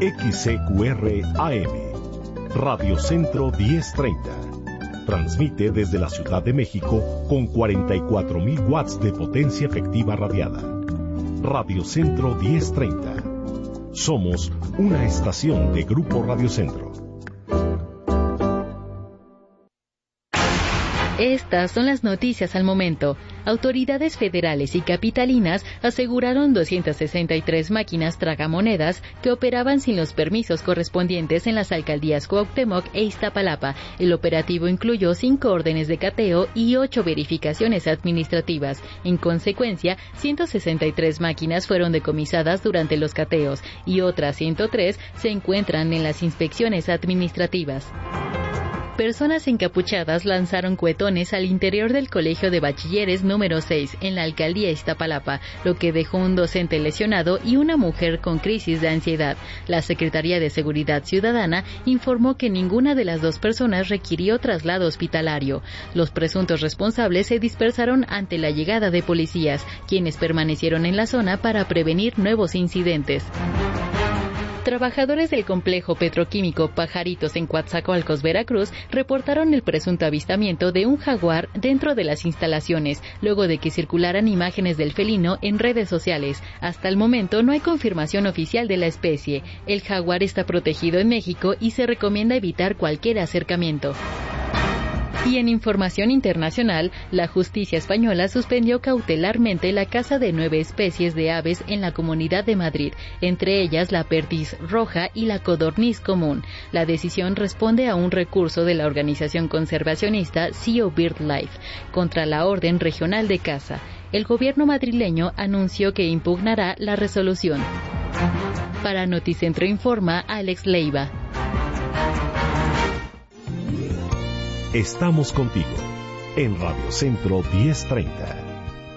XCQR AM, Radio Centro 1030. Transmite desde la Ciudad de México con 44.000 watts de potencia efectiva radiada. Radio Centro 1030. Somos una estación de Grupo Radio Centro. Estas son las noticias al momento. Autoridades federales y capitalinas aseguraron 263 máquinas tragamonedas que operaban sin los permisos correspondientes en las alcaldías Cuauhtémoc e Iztapalapa. El operativo incluyó 5 órdenes de cateo y 8 verificaciones administrativas. En consecuencia, 163 máquinas fueron decomisadas durante los cateos y otras 103 se encuentran en las inspecciones administrativas. Personas encapuchadas lanzaron cuetones al interior del Colegio de Bachilleres número 6 en la alcaldía Iztapalapa, lo que dejó un docente lesionado y una mujer con crisis de ansiedad. La Secretaría de Seguridad Ciudadana informó que ninguna de las 2 personas requirió traslado hospitalario. Los presuntos responsables se dispersaron ante la llegada de policías, quienes permanecieron en la zona para prevenir nuevos incidentes. Trabajadores del complejo petroquímico Pajaritos en Coatzacoalcos, Veracruz, reportaron el presunto avistamiento de un jaguar dentro de las instalaciones, luego de que circularan imágenes del felino en redes sociales. Hasta el momento no hay confirmación oficial de la especie. El jaguar está protegido en México y se recomienda evitar cualquier acercamiento. Y en información internacional, la justicia española suspendió cautelarmente la caza de 9 especies de aves en la Comunidad de Madrid, entre ellas la perdiz roja y la codorniz común. La decisión responde a un recurso de la organización conservacionista Sea BirdLife contra la Orden Regional de Caza. El gobierno madrileño anunció que impugnará la resolución. Para Noticentro informa Alex Leiva. Estamos contigo en Radio Centro 1030.